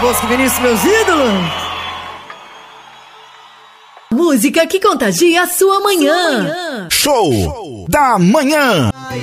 Bosco e Vinícius, meus ídolos. Música que contagia a sua manhã. Show da Manhã.